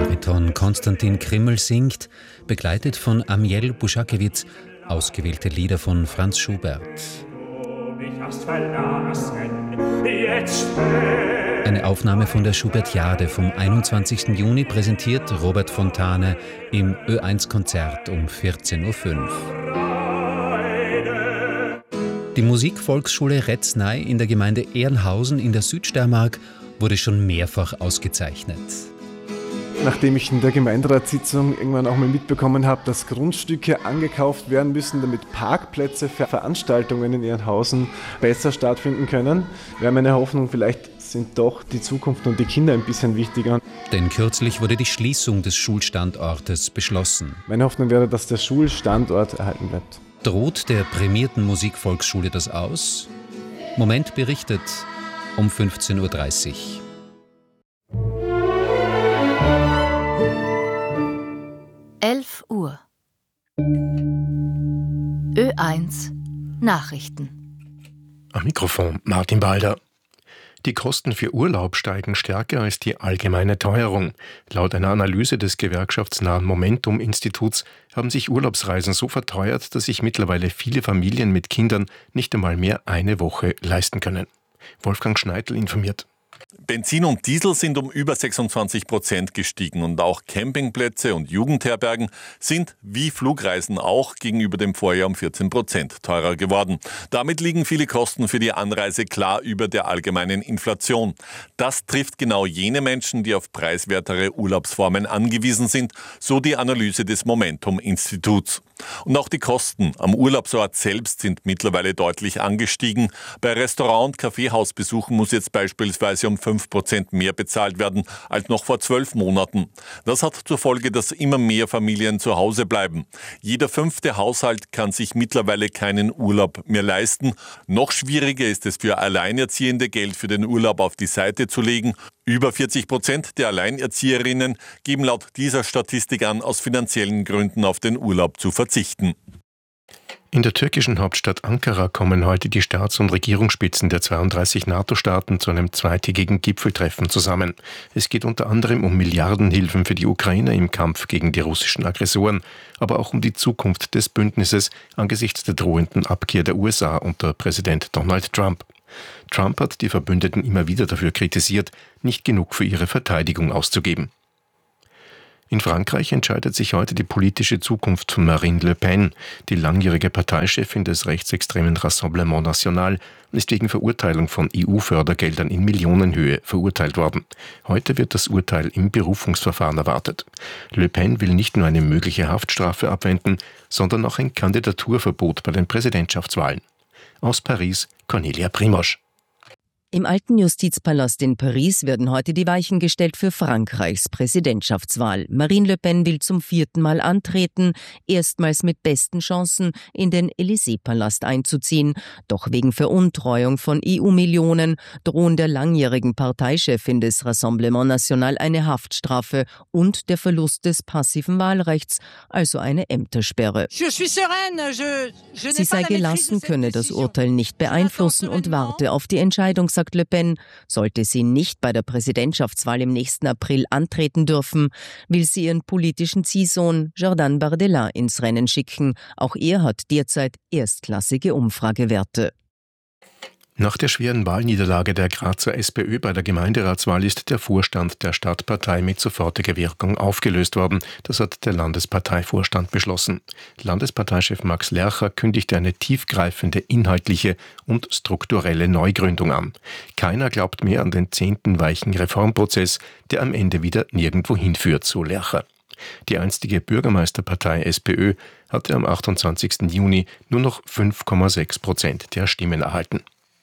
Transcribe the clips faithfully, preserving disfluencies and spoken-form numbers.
Bariton Konstantin Krimmel singt, begleitet von Amiel Buschakewitz, ausgewählte Lieder von Franz Schubert. Eine Aufnahme von der Schubertiade vom einundzwanzigsten Juni präsentiert Robert Fontane im Ö eins Konzert um vierzehn Uhr fünf. Die Musikvolksschule Retznay in der Gemeinde Ehrenhausen in der Südsteiermark wurde schon mehrfach ausgezeichnet. Nachdem ich in der Gemeinderatssitzung irgendwann auch mal mitbekommen habe, dass Grundstücke angekauft werden müssen, damit Parkplätze für Veranstaltungen in Ehrenhausen besser stattfinden können, wäre meine Hoffnung, vielleicht sind doch die Zukunft und die Kinder ein bisschen wichtiger. Denn kürzlich wurde die Schließung des Schulstandortes beschlossen. Meine Hoffnung wäre, dass der Schulstandort erhalten bleibt. Droht der prämierten Musikvolksschule das aus? Moment berichtet um fünfzehn Uhr dreißig. elf Uhr. Ö eins Nachrichten. Am Mikrofon Martin Balder. Die Kosten für Urlaub steigen stärker als die allgemeine Teuerung. Laut einer Analyse des gewerkschaftsnahen Momentum-Instituts haben sich Urlaubsreisen so verteuert, dass sich mittlerweile viele Familien mit Kindern nicht einmal mehr eine Woche leisten können. Wolfgang Schneidl informiert. Benzin und Diesel sind um über sechsundzwanzig Prozent gestiegen und auch Campingplätze und Jugendherbergen sind, wie Flugreisen auch, gegenüber dem Vorjahr um vierzehn Prozent teurer geworden. Damit liegen viele Kosten für die Anreise klar über der allgemeinen Inflation. Das trifft genau jene Menschen, die auf preiswertere Urlaubsformen angewiesen sind, so die Analyse des Momentum-Instituts. Und auch die Kosten am Urlaubsort selbst sind mittlerweile deutlich angestiegen. Bei Restaurant- und Kaffeehausbesuchen muss jetzt beispielsweise um fünf Prozent mehr bezahlt werden als noch vor zwölf Monaten. Das hat zur Folge, dass immer mehr Familien zu Hause bleiben. Jeder fünfte Haushalt kann sich mittlerweile keinen Urlaub mehr leisten. Noch schwieriger ist es für Alleinerziehende, Geld für den Urlaub auf die Seite zu legen. Über vierzig Prozent der Alleinerzieherinnen geben laut dieser Statistik an, aus finanziellen Gründen auf den Urlaub zu verzichten. In der türkischen Hauptstadt Ankara kommen heute die Staats- und Regierungsspitzen der zweiunddreißig NATO-Staaten zu einem zweitägigen Gipfeltreffen zusammen. Es geht unter anderem um Milliardenhilfen für die Ukraine im Kampf gegen die russischen Aggressoren, aber auch um die Zukunft des Bündnisses angesichts der drohenden Abkehr der U S A unter Präsident Donald Trump. Trump hat die Verbündeten immer wieder dafür kritisiert, nicht genug für ihre Verteidigung auszugeben. In Frankreich entscheidet sich heute die politische Zukunft von Marine Le Pen. Die langjährige Parteichefin des rechtsextremen Rassemblement National ist wegen Verurteilung von E U-Fördergeldern in Millionenhöhe verurteilt worden. Heute wird das Urteil im Berufungsverfahren erwartet. Le Pen will nicht nur eine mögliche Haftstrafe abwenden, sondern auch ein Kandidaturverbot bei den Präsidentschaftswahlen. Aus Paris, Cornelia Primosch. Im alten Justizpalast in Paris werden heute die Weichen gestellt für Frankreichs Präsidentschaftswahl. Marine Le Pen will zum vierten Mal antreten, erstmals mit besten Chancen in den Élysée-Palast einzuziehen. Doch wegen Veruntreuung von E U-Millionen drohen der langjährigen Parteichefin des Rassemblement National eine Haftstrafe und der Verlust des passiven Wahlrechts, also eine Ämtersperre. Sie sei gelassen, könne das Urteil nicht beeinflussen und warte auf die Entscheidung, sagt Le Pen. Sollte sie nicht bei der Präsidentschaftswahl im nächsten April antreten dürfen, will sie ihren politischen Ziehsohn Jordan Bardella ins Rennen schicken. Auch er hat derzeit erstklassige Umfragewerte. Nach der schweren Wahlniederlage der Grazer SPÖ bei der Gemeinderatswahl ist der Vorstand der Stadtpartei mit sofortiger Wirkung aufgelöst worden. Das hat der Landesparteivorstand beschlossen. Landesparteichef Max Lercher kündigte eine tiefgreifende inhaltliche und strukturelle Neugründung an. Keiner glaubt mehr an den zehnten weichen Reformprozess, der am Ende wieder nirgendwo hinführt, so Lercher. Die einstige Bürgermeisterpartei SPÖ hatte am achtundzwanzigsten Juni nur noch fünf Komma sechs Prozent der Stimmen erhalten.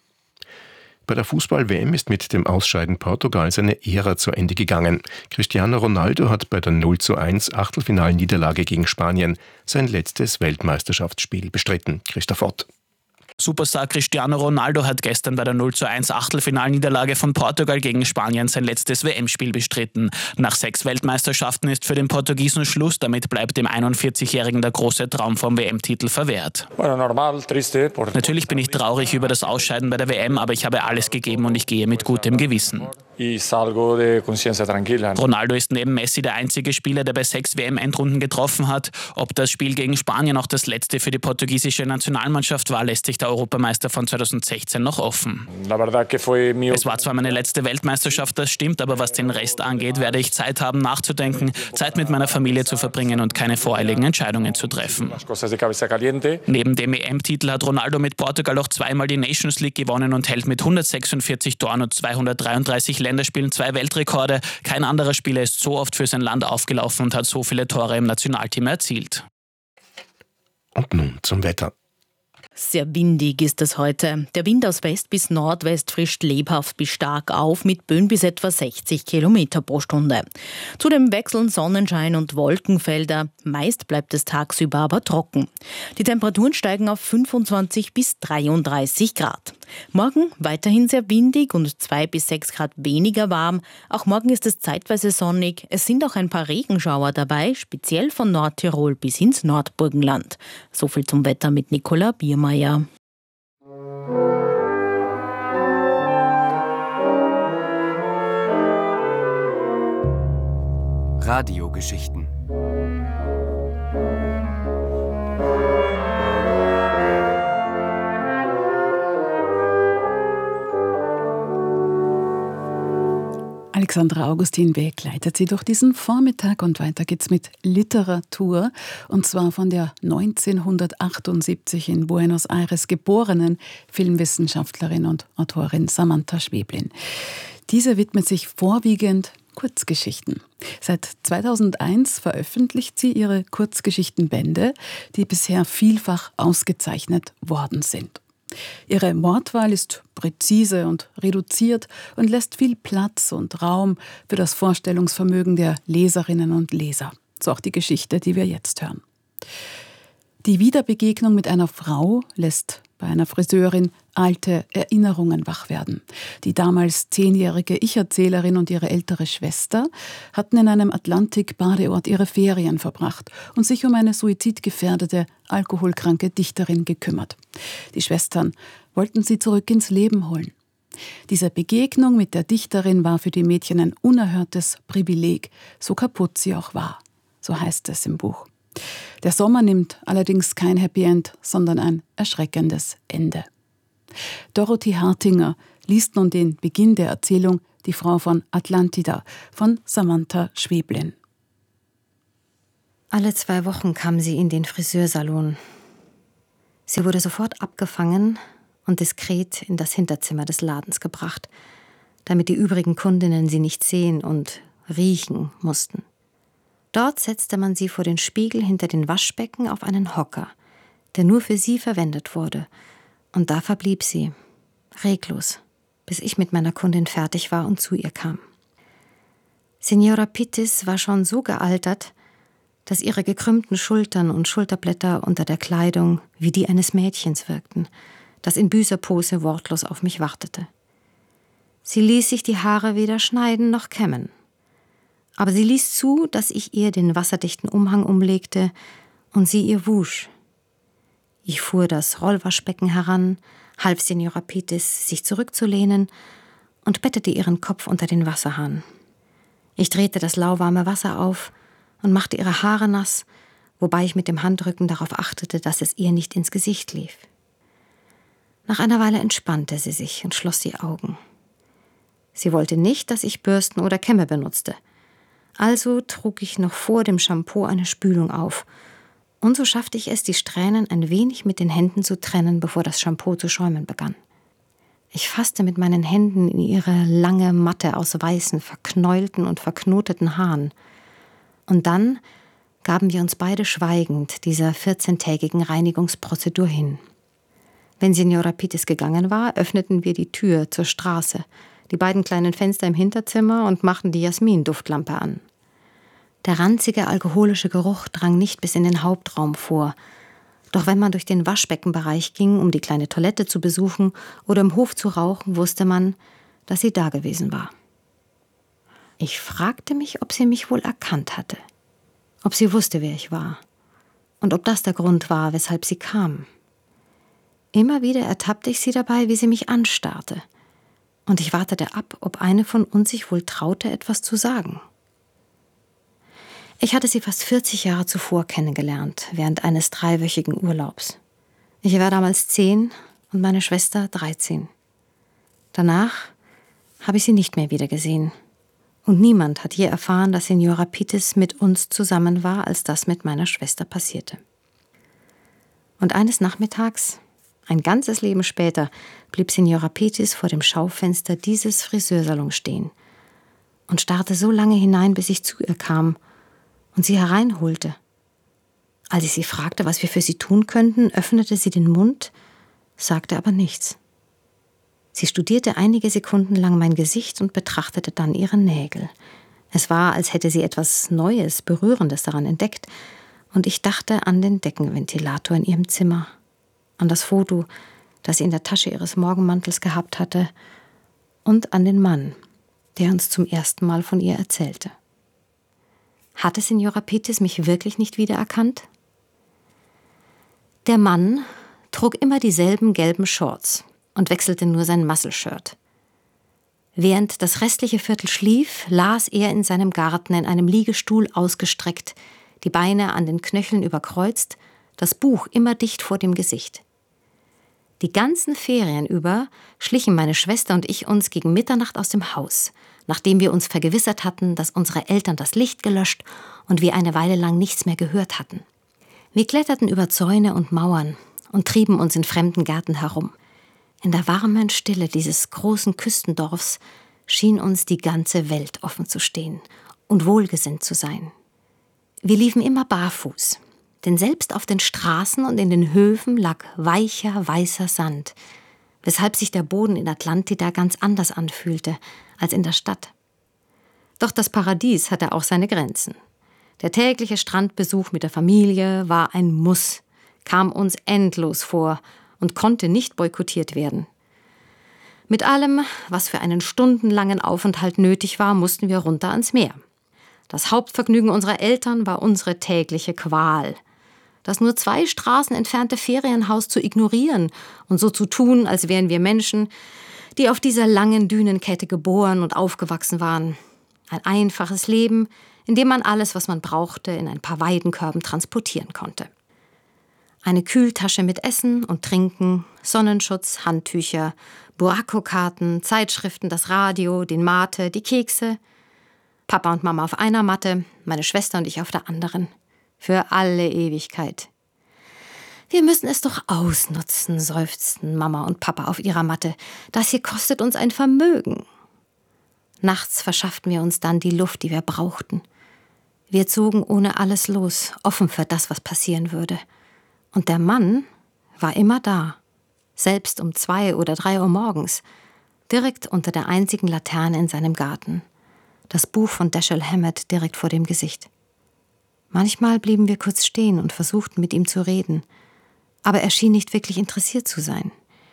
Bei der Fußball-W M ist mit dem Ausscheiden Portugals eine Ära zu Ende gegangen. Cristiano Ronaldo hat bei der null zu eins Achtelfinalniederlage gegen Spanien sein letztes Weltmeisterschaftsspiel bestritten. Christoph Ott. Superstar Cristiano Ronaldo hat gestern bei der null zu eins Achtelfinalniederlage von Portugal gegen Spanien sein letztes W M-Spiel bestritten. Nach sechs Weltmeisterschaften ist für den Portugiesen Schluss, damit bleibt dem einundvierzigjährigen der große Traum vom W M-Titel verwehrt. Natürlich bin ich traurig über das Ausscheiden bei der W M, aber ich habe alles gegeben und ich gehe mit gutem Gewissen. Ronaldo ist neben Messi der einzige Spieler, der bei sechs W M-Endrunden getroffen hat. Ob das Spiel gegen Spanien auch das letzte für die portugiesische Nationalmannschaft war, lässt sich der Europameister von zweitausendsechzehn noch offen. Es war zwar meine letzte Weltmeisterschaft, das stimmt, aber was den Rest angeht, werde ich Zeit haben nachzudenken, Zeit mit meiner Familie zu verbringen und keine voreiligen Entscheidungen zu treffen. Neben dem E M-Titel hat Ronaldo mit Portugal auch zweimal die Nations League gewonnen und hält mit hundertsechsundvierzig Toren und zweihundertdreiunddreißig Länderspielen zwei Weltrekorde. Kein anderer Spieler ist so oft für sein Land aufgelaufen und hat so viele Tore im Nationalteam erzielt. Und nun zum Wetter. Sehr windig ist es heute. Der Wind aus West bis Nordwest frischt lebhaft bis stark auf mit Böen bis etwa sechzig Kilometer pro Stunde. Zudem wechseln Sonnenschein und Wolkenfelder. Meist bleibt es tagsüber aber trocken. Die Temperaturen steigen auf fünfundzwanzig bis dreiunddreißig Grad. Morgen weiterhin sehr windig und zwei bis sechs Grad weniger warm. Auch morgen ist es zeitweise sonnig. Es sind auch ein paar Regenschauer dabei, speziell von Nordtirol bis ins Nordburgenland. So viel zum Wetter mit Nicola Biermeier. Radiogeschichten. Alexandra Augustin begleitet Sie durch diesen Vormittag und weiter geht's mit Literatur und zwar von der neunzehnhundertachtundsiebzig in Buenos Aires geborenen Filmwissenschaftlerin und Autorin Samantha Schweblin. Diese widmet sich vorwiegend Kurzgeschichten. Seit zweitausendeins veröffentlicht sie ihre Kurzgeschichtenbände, die bisher vielfach ausgezeichnet worden sind. Ihre Wortwahl ist präzise und reduziert und lässt viel Platz und Raum für das Vorstellungsvermögen der Leserinnen und Leser. So auch die Geschichte, die wir jetzt hören. Die Wiederbegegnung mit einer Frau lässt bei einer Friseurin alte Erinnerungen wach werden. Die damals zehnjährige Ich-Erzählerin und ihre ältere Schwester hatten in einem Atlantik-Badeort ihre Ferien verbracht und sich um eine suizidgefährdete, alkoholkranke Dichterin gekümmert. Die Schwestern wollten sie zurück ins Leben holen. Diese Begegnung mit der Dichterin war für die Mädchen ein unerhörtes Privileg, so kaputt sie auch war. So heißt es im Buch. Der Sommer nimmt allerdings kein Happy End, sondern ein erschreckendes Ende. Dorothy Hartinger liest nun den Beginn der Erzählung Die Frau von Atlantida von Samantha Schweblin. Alle zwei Wochen kam sie in den Friseursalon. Sie wurde sofort abgefangen und diskret in das Hinterzimmer des Ladens gebracht, damit die übrigen Kundinnen sie nicht sehen und riechen mussten. Dort setzte man sie vor den Spiegel hinter den Waschbecken auf einen Hocker, der nur für sie verwendet wurde. Und da verblieb sie, reglos, bis ich mit meiner Kundin fertig war und zu ihr kam. Signora Pittis war schon so gealtert, dass ihre gekrümmten Schultern und Schulterblätter unter der Kleidung wie die eines Mädchens wirkten, das in Büßerpose wortlos auf mich wartete. Sie ließ sich die Haare weder schneiden noch kämmen. Aber sie ließ zu, dass ich ihr den wasserdichten Umhang umlegte und sie ihr wusch. Ich fuhr das Rollwaschbecken heran, half Signora Pittis, sich zurückzulehnen und bettete ihren Kopf unter den Wasserhahn. Ich drehte das lauwarme Wasser auf und machte ihre Haare nass, wobei ich mit dem Handrücken darauf achtete, dass es ihr nicht ins Gesicht lief. Nach einer Weile entspannte sie sich und schloss die Augen. Sie wollte nicht, dass ich Bürsten oder Kämme benutzte. Also trug ich noch vor dem Shampoo eine Spülung auf. Und so schaffte ich es, die Strähnen ein wenig mit den Händen zu trennen, bevor das Shampoo zu schäumen begann. Ich fasste mit meinen Händen in ihre lange Matte aus weißen, verknäulten und verknoteten Haaren. Und dann gaben wir uns beide schweigend dieser vierzehntägigen Reinigungsprozedur hin. Wenn Signora Pittis gegangen war, öffneten wir die Tür zur Straße, die beiden kleinen Fenster im Hinterzimmer und machten die Jasmin-Duftlampe an. Der ranzige alkoholische Geruch drang nicht bis in den Hauptraum vor. Doch wenn man durch den Waschbeckenbereich ging, um die kleine Toilette zu besuchen oder im Hof zu rauchen, wusste man, dass sie da gewesen war. Ich fragte mich, ob sie mich wohl erkannt hatte, ob sie wusste, wer ich war und ob das der Grund war, weshalb sie kam. Immer wieder ertappte ich sie dabei, wie sie mich anstarrte, und ich wartete ab, ob eine von uns sich wohl traute, etwas zu sagen. Ich hatte sie fast vierzig Jahre zuvor kennengelernt, während eines dreiwöchigen Urlaubs. Ich war damals zehn und meine Schwester dreizehn. Danach habe ich sie nicht mehr wiedergesehen. Und niemand hat je erfahren, dass Signora Pitis mit uns zusammen war, als das mit meiner Schwester passierte. Und eines Nachmittags, ein ganzes Leben später, blieb Signora Pitis vor dem Schaufenster dieses Friseursalons stehen und starrte so lange hinein, bis ich zu ihr kam und sie hereinholte. Als ich sie fragte, was wir für sie tun könnten, öffnete sie den Mund, sagte aber nichts. Sie studierte einige Sekunden lang mein Gesicht und betrachtete dann ihre Nägel. Es war, als hätte sie etwas Neues, Berührendes daran entdeckt, und ich dachte an den Deckenventilator in ihrem Zimmer, an das Foto, das sie in der Tasche ihres Morgenmantels gehabt hatte, und an den Mann, der uns zum ersten Mal von ihr erzählte. Hatte Signora Pitis mich wirklich nicht wiedererkannt? Der Mann trug immer dieselben gelben Shorts und wechselte nur sein Muscle-Shirt. Während das restliche Viertel schlief, las er in seinem Garten in einem Liegestuhl ausgestreckt, die Beine an den Knöcheln überkreuzt, das Buch immer dicht vor dem Gesicht. Die ganzen Ferien über schlichen meine Schwester und ich uns gegen Mitternacht aus dem Haus, nachdem wir uns vergewissert hatten, dass unsere Eltern das Licht gelöscht und wir eine Weile lang nichts mehr gehört hatten. Wir kletterten über Zäune und Mauern und trieben uns in fremden Gärten herum. In der warmen Stille dieses großen Küstendorfs schien uns die ganze Welt offen zu stehen und wohlgesinnt zu sein. Wir liefen immer barfuß, denn selbst auf den Straßen und in den Höfen lag weicher, weißer Sand, weshalb sich der Boden in Atlantida ganz anders anfühlte als in der Stadt. Doch das Paradies hatte auch seine Grenzen. Der tägliche Strandbesuch mit der Familie war ein Muss, kam uns endlos vor und konnte nicht boykottiert werden. Mit allem, was für einen stundenlangen Aufenthalt nötig war, mussten wir runter ans Meer. Das Hauptvergnügen unserer Eltern war unsere tägliche Qual. Das nur zwei Straßen entfernte Ferienhaus zu ignorieren und so zu tun, als wären wir Menschen, die auf dieser langen Dünenkette geboren und aufgewachsen waren. Ein einfaches Leben, in dem man alles, was man brauchte, in ein paar Weidenkörben transportieren konnte. Eine Kühltasche mit Essen und Trinken, Sonnenschutz, Handtücher, Buraco-Karten, Zeitschriften, das Radio, den Mate, die Kekse. Papa und Mama auf einer Matte, meine Schwester und ich auf der anderen. Für alle Ewigkeit. Wir müssen es doch ausnutzen, seufzten Mama und Papa auf ihrer Matte. Das hier kostet uns ein Vermögen. Nachts verschafften wir uns dann die Luft, die wir brauchten. Wir zogen ohne alles los, offen für das, was passieren würde. Und der Mann war immer da, selbst um zwei oder drei Uhr morgens, direkt unter der einzigen Laterne in seinem Garten. Das Buch von Dashiell Hammett direkt vor dem Gesicht. Manchmal blieben wir kurz stehen und versuchten, mit ihm zu reden, aber er schien nicht wirklich interessiert zu sein.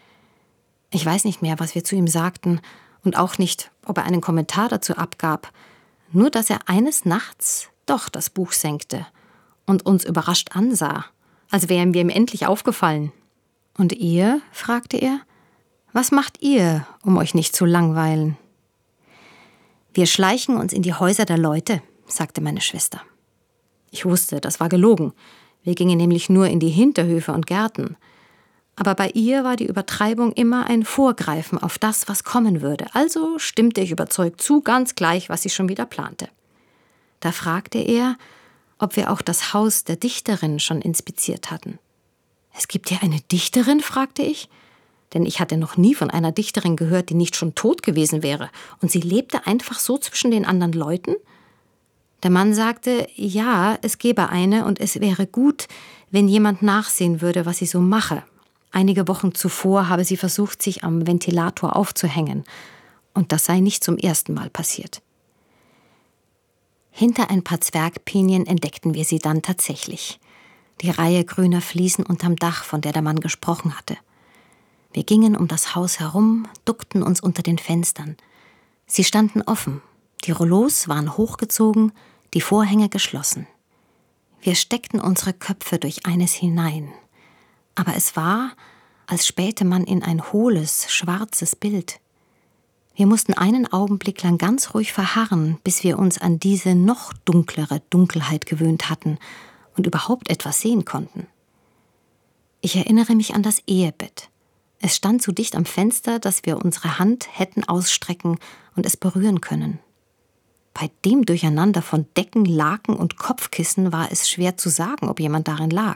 Ich weiß nicht mehr, was wir zu ihm sagten und auch nicht, ob er einen Kommentar dazu abgab, nur dass er eines Nachts doch das Buch senkte und uns überrascht ansah, als wären wir ihm endlich aufgefallen. »Und ihr?« fragte er. »Was macht ihr, um euch nicht zu langweilen?« »Wir schleichen uns in die Häuser der Leute«, sagte meine Schwester. Ich wusste, das war gelogen. Wir gingen nämlich nur in die Hinterhöfe und Gärten. Aber bei ihr war die Übertreibung immer ein Vorgreifen auf das, was kommen würde. Also stimmte ich überzeugt zu, ganz gleich, was sie schon wieder plante. Da fragte er, ob wir auch das Haus der Dichterin schon inspiziert hatten. »Es gibt ja eine Dichterin?« fragte ich. Denn ich hatte noch nie von einer Dichterin gehört, die nicht schon tot gewesen wäre. Und sie lebte einfach so zwischen den anderen Leuten? Der Mann sagte, ja, es gäbe eine und es wäre gut, wenn jemand nachsehen würde, was sie so mache. Einige Wochen zuvor habe sie versucht, sich am Ventilator aufzuhängen. Und das sei nicht zum ersten Mal passiert. Hinter ein paar Zwergpinien entdeckten wir sie dann tatsächlich. die Reihe grüner Fliesen unterm Dach, von der der Mann gesprochen hatte. Wir gingen um das Haus herum, duckten uns unter den Fenstern. Sie standen offen, die Rollos waren hochgezogen, die Vorhänge geschlossen. Wir steckten unsere Köpfe durch eines hinein. Aber es war, als spähte man in ein hohles, schwarzes Bild. Wir mussten einen Augenblick lang ganz ruhig verharren, bis wir uns an diese noch dunklere Dunkelheit gewöhnt hatten und überhaupt etwas sehen konnten. Ich erinnere mich an das Ehebett. Es stand so dicht am Fenster, dass wir unsere Hand hätten ausstrecken und es berühren können. Bei dem Durcheinander von Decken, Laken und Kopfkissen war es schwer zu sagen, ob jemand darin lag.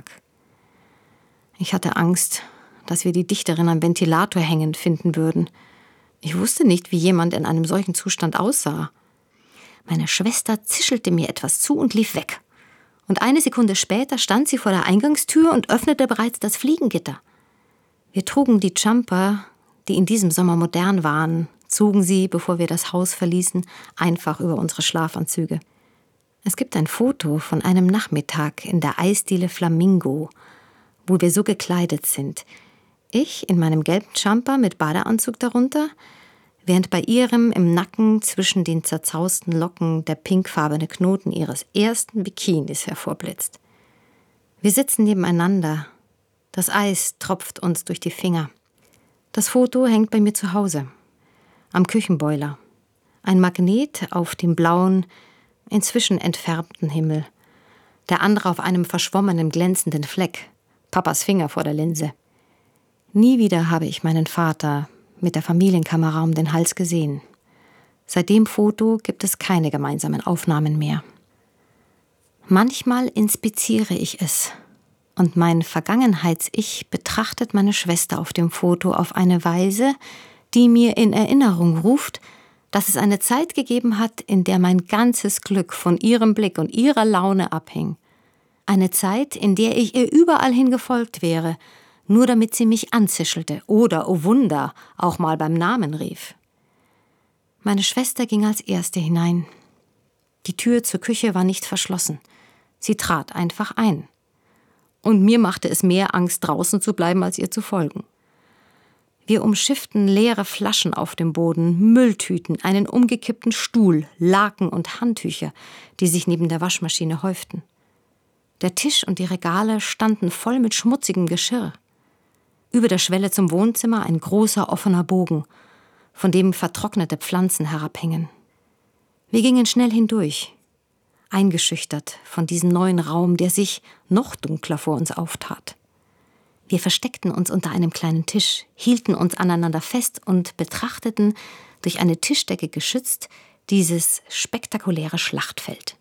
Ich hatte Angst, dass wir die Dichterin am Ventilator hängend finden würden. Ich wusste nicht, wie jemand in einem solchen Zustand aussah. Meine Schwester zischelte mir etwas zu und lief weg. Und eine Sekunde später stand sie vor der Eingangstür und öffnete bereits das Fliegengitter. Wir trugen die Jumper, die in diesem Sommer modern waren, zogen sie, bevor wir das Haus verließen, einfach über unsere Schlafanzüge. Es gibt ein Foto von einem Nachmittag in der Eisdiele Flamingo, wo wir so gekleidet sind. Ich in meinem gelben Jumper mit Badeanzug darunter, während bei ihrem im Nacken zwischen den zerzausten Locken der pinkfarbene Knoten ihres ersten Bikinis hervorblitzt. Wir sitzen nebeneinander. Das Eis tropft uns durch die Finger. Das Foto hängt bei mir zu Hause, am Küchenboiler. Ein Magnet auf dem blauen, inzwischen entfärbten Himmel. Der andere auf einem verschwommenen, glänzenden Fleck. Papas Finger vor der Linse. Nie wieder habe ich meinen Vater mit der Familienkamera um den Hals gesehen. Seit dem Foto gibt es keine gemeinsamen Aufnahmen mehr. Manchmal inspiziere ich es und mein Vergangenheits-Ich betrachtet meine Schwester auf dem Foto auf eine Weise, die mir in Erinnerung ruft, dass es eine Zeit gegeben hat, in der mein ganzes Glück von ihrem Blick und ihrer Laune abhing. Eine Zeit, in der ich ihr überall hin gefolgt wäre, nur damit sie mich anzischelte oder, oh Wunder, auch mal beim Namen rief. Meine Schwester ging als Erste hinein. Die Tür zur Küche war nicht verschlossen. Sie trat einfach ein. Und mir machte es mehr Angst, draußen zu bleiben, als ihr zu folgen. Wir umschifften leere Flaschen auf dem Boden, Mülltüten, einen umgekippten Stuhl, Laken und Handtücher, die sich neben der Waschmaschine häuften. Der Tisch und die Regale standen voll mit schmutzigem Geschirr. Über der Schwelle zum Wohnzimmer ein großer offener Bogen, von dem vertrocknete Pflanzen herabhingen. Wir gingen schnell hindurch, eingeschüchtert von diesem neuen Raum, der sich noch dunkler vor uns auftat. Wir versteckten uns unter einem kleinen Tisch, hielten uns aneinander fest und betrachteten, durch eine Tischdecke geschützt, dieses spektakuläre Schlachtfeld.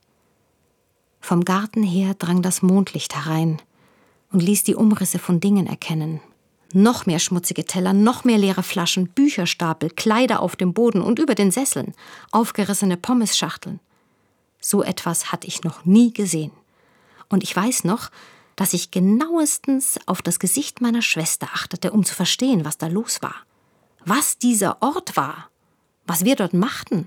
Vom Garten her drang das Mondlicht herein und ließ die Umrisse von Dingen erkennen. Noch mehr schmutzige Teller, noch mehr leere Flaschen, Bücherstapel, Kleider auf dem Boden und über den Sesseln, aufgerissene Pommesschachteln. So etwas hatte ich noch nie gesehen. Und ich weiß noch, dass ich genauestens auf das Gesicht meiner Schwester achtete, um zu verstehen, was da los war. Was dieser Ort war. Was wir dort machten.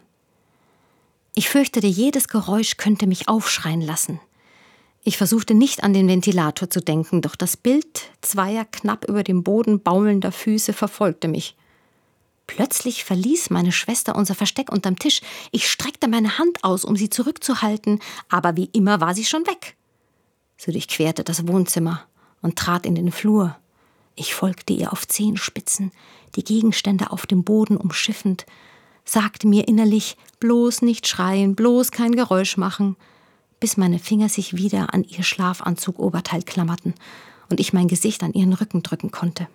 Ich fürchtete, jedes Geräusch könnte mich aufschreien lassen. Ich versuchte nicht an den Ventilator zu denken, doch das Bild zweier knapp über dem Boden baumelnder Füße verfolgte mich. Plötzlich verließ meine Schwester unser Versteck unterm Tisch. Ich streckte meine Hand aus, um sie zurückzuhalten, aber wie immer war sie schon weg. Sie durchquerte das Wohnzimmer und trat in den Flur. Ich folgte ihr auf Zehenspitzen, die Gegenstände auf dem Boden umschiffend, sagte mir innerlich, bloß nicht schreien, bloß kein Geräusch machen, bis meine Finger sich wieder an ihr Schlafanzug-Oberteil klammerten und ich mein Gesicht an ihren Rücken drücken konnte.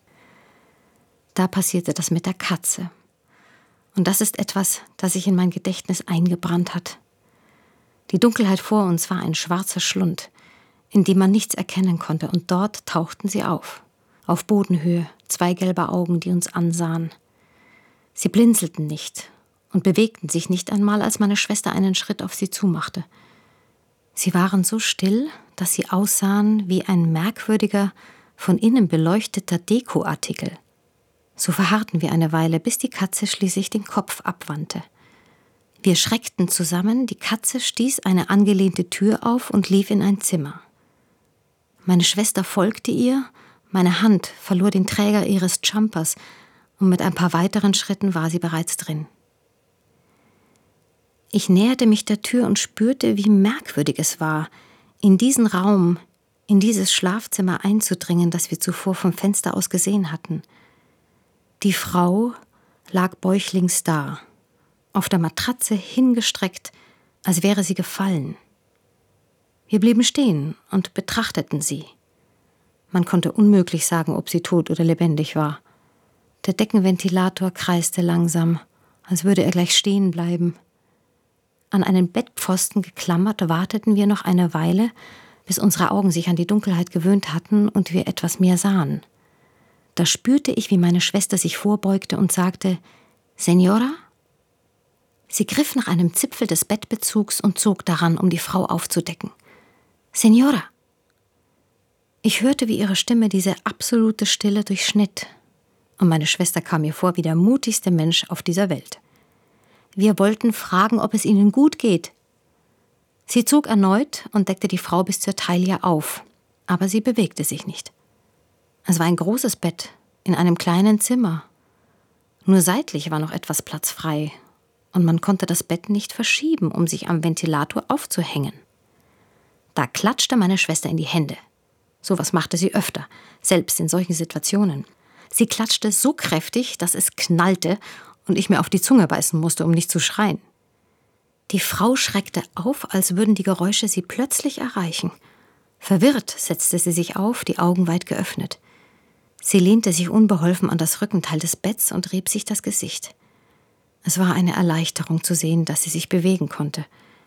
Da passierte das mit der Katze. Und das ist etwas, das sich in mein Gedächtnis eingebrannt hat. Die Dunkelheit vor uns war ein schwarzer Schlund, in dem man nichts erkennen konnte, und dort tauchten sie auf. Auf Bodenhöhe, zwei gelbe Augen, die uns ansahen. Sie blinzelten nicht und bewegten sich nicht einmal, als meine Schwester einen Schritt auf sie zumachte. Sie waren so still, dass sie aussahen wie ein merkwürdiger, von innen beleuchteter Dekoartikel. So verharrten wir eine Weile, bis die Katze schließlich den Kopf abwandte. Wir schreckten zusammen, die Katze stieß eine angelehnte Tür auf und lief in ein Zimmer. Meine Schwester folgte ihr, meine Hand verlor den Träger ihres Jumpers und mit ein paar weiteren Schritten war sie bereits drin. Ich näherte mich der Tür und spürte, wie merkwürdig es war, in diesen Raum, in dieses Schlafzimmer einzudringen, das wir zuvor vom Fenster aus gesehen hatten. Die Frau lag bäuchlings da, auf der Matratze hingestreckt, als wäre sie gefallen. Wir blieben stehen und betrachteten sie. Man konnte unmöglich sagen, ob sie tot oder lebendig war. Der Deckenventilator kreiste langsam, als würde er gleich stehen bleiben. An einen Bettpfosten geklammert warteten wir noch eine Weile, bis unsere Augen sich an die Dunkelheit gewöhnt hatten und wir etwas mehr sahen. Da spürte ich, wie meine Schwester sich vorbeugte und sagte, »Señora?« Sie griff nach einem Zipfel des Bettbezugs und zog daran, um die Frau aufzudecken. »Señora!« Ich hörte, wie ihre Stimme diese absolute Stille durchschnitt. Und meine Schwester kam mir vor wie der mutigste Mensch auf dieser Welt. Wir wollten fragen, ob es ihnen gut geht. Sie zog erneut und deckte die Frau bis zur Taille auf, aber sie bewegte sich nicht. Es war ein großes Bett in einem kleinen Zimmer. Nur seitlich war noch etwas Platz frei und man konnte das Bett nicht verschieben, um sich am Ventilator aufzuhängen. Da klatschte meine Schwester in die Hände. Sowas machte sie öfter, selbst in solchen Situationen. Sie klatschte so kräftig, dass es knallte und ich mir auf die Zunge beißen musste, um nicht zu schreien. Die Frau schreckte auf, als würden die Geräusche sie plötzlich erreichen. Verwirrt setzte sie sich auf, die Augen weit geöffnet. Sie lehnte sich unbeholfen an das Rückenteil des Betts und rieb sich das Gesicht. Es war eine Erleichterung zu sehen, dass sie sich bewegen konnte.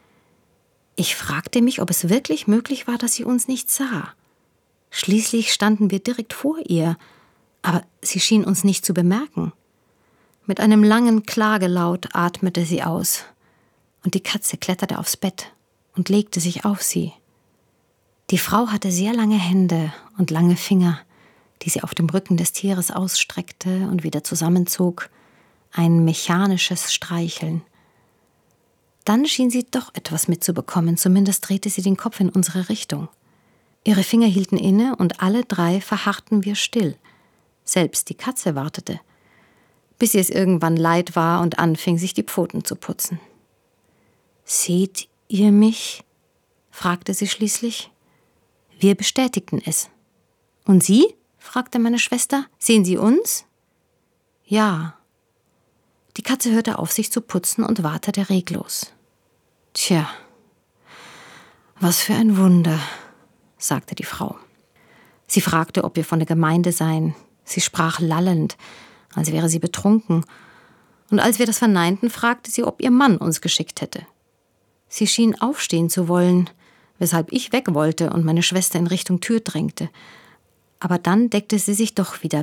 Ich fragte mich, ob es wirklich möglich war, dass sie uns nicht sah. Schließlich standen wir direkt vor ihr, aber sie schien uns nicht zu bemerken. Mit einem langen Klagelaut atmete sie aus, und die Katze kletterte aufs Bett und legte sich auf sie. Die Frau hatte sehr lange Hände und lange Finger, die sie auf dem Rücken des Tieres ausstreckte und wieder zusammenzog, ein mechanisches Streicheln. Dann schien sie doch etwas mitzubekommen, zumindest drehte sie den Kopf in unsere Richtung. Ihre Finger hielten inne und alle drei verharrten wir still. Selbst die Katze wartete, bis ihr es irgendwann leid war und anfing, sich die Pfoten zu putzen. »Seht ihr mich?« fragte sie schließlich. Wir bestätigten es. »Und Sie?« fragte meine Schwester. »Sehen Sie uns?« »Ja.« Die Katze hörte auf, sich zu putzen und wartete reglos. »Tja, was für ein Wunder«, sagte die Frau. Sie fragte, ob wir von der Gemeinde seien. Sie sprach lallend, als wäre sie betrunken. Und als wir das verneinten, fragte sie, ob ihr Mann uns geschickt hätte. Sie schien aufstehen zu wollen, weshalb ich weg wollte und meine Schwester in Richtung Tür drängte. Aber dann deckte sie sich doch wieder